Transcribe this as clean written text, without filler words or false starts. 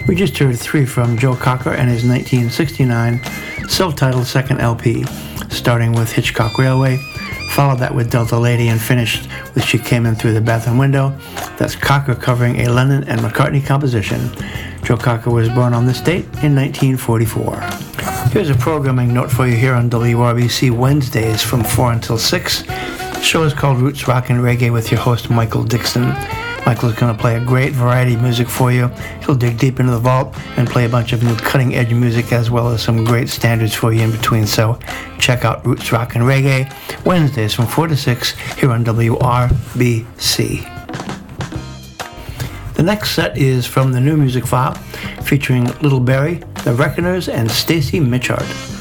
We just heard three from Joe Cocker and his 1969 self-titled second LP, starting with Hitchcock Railway, followed that with Delta Lady, and finished with She Came In Through the Bathroom Window. That's Cocker covering a Lennon and McCartney composition. Joe Cocker was born on this date in 1944. Here's a programming note for you here on WRBC Wednesdays from 4 until 6. The show is called Roots Rock and Reggae with your host Michael Dixon. Michael's going to play a great variety of music for you. He'll dig deep into the vault and play a bunch of new cutting-edge music as well as some great standards for you in between. So check out Roots Rock and Reggae Wednesdays from 4 to 6 here on WRBC. The next set is from the New Music File featuring Little Barrie, The Reckoners, and Stacey Mitchard.